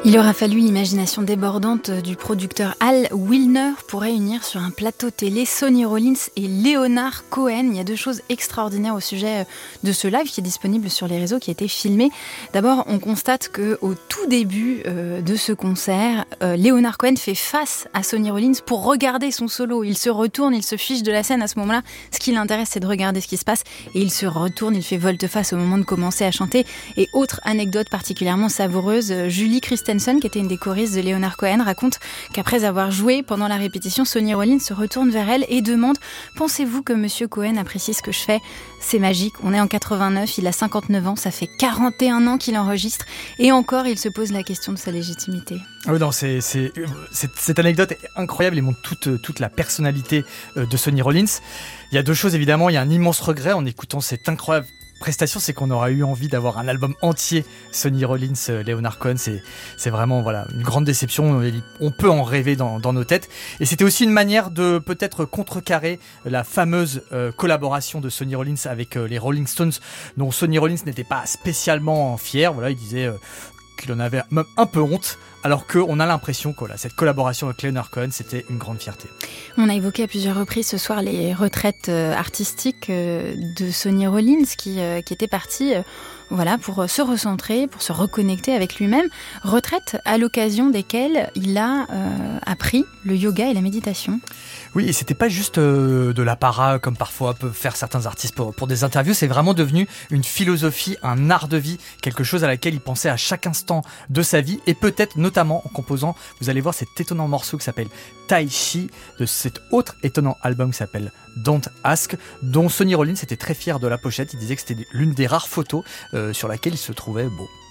Il aura fallu l'imagination débordante du producteur Al Wilner pour réunir sur un plateau télé Sonny Rollins et Leonard Cohen. Il y a deux choses extraordinaires au sujet de ce live qui est disponible sur les réseaux, qui a été filmé. D'abord, on constate qu'au tout début de ce concert, Leonard Cohen fait face à Sonny Rollins pour regarder son solo. Il se retourne, il se fiche de la scène à ce moment-là. Ce qui l'intéresse, c'est de regarder ce qui se passe. Et il se retourne, il fait volte-face au moment de commencer à chanter. Et autre anecdote particulièrement savoureuse, Julie Christensen, qui était une des choristes de Leonard Cohen, raconte qu'après avoir joué pendant la répétition, Sonny Rollins se retourne vers elle et demande « Pensez-vous que Monsieur Cohen apprécie ce que je fais ?» C'est magique, on est en 89, il a 59 ans, ça fait 41 ans qu'il enregistre et encore il se pose la question de sa légitimité. Oui, non, cette anecdote est incroyable et montre toute la personnalité de Sonny Rollins. Il y a deux choses évidemment, il y a un immense regret en écoutant cette incroyable prestation, c'est qu'on aurait eu envie d'avoir un album entier Sonny Rollins, Leonard Cohen. C'est vraiment une grande déception. On peut en rêver dans nos têtes. Et c'était aussi une manière de peut-être contrecarrer la fameuse collaboration de Sonny Rollins avec les Rolling Stones, dont Sonny Rollins n'était pas spécialement fier. Voilà, il disait qu'il en avait même un peu honte, alors qu'on a l'impression que cette collaboration avec Leonard Cohen, c'était une grande fierté. On a évoqué à plusieurs reprises ce soir les retraites artistiques de Sonny Rollins qui était parti pour se recentrer, pour se reconnecter avec lui-même. Retraites à l'occasion desquelles il a appris le yoga et la méditation. Oui, et c'était pas juste de l'apparat comme parfois peuvent faire certains artistes pour des interviews, c'est vraiment devenu une philosophie, un art de vie, quelque chose à laquelle il pensait à chaque instant de sa vie et peut-être notamment en composant, vous allez voir cet étonnant morceau qui s'appelle Tai Chi, de cet autre étonnant album qui s'appelle Don't Ask, dont Sonny Rollins était très fier de la pochette. Il disait que c'était l'une des rares photos sur laquelle il se trouvait beau.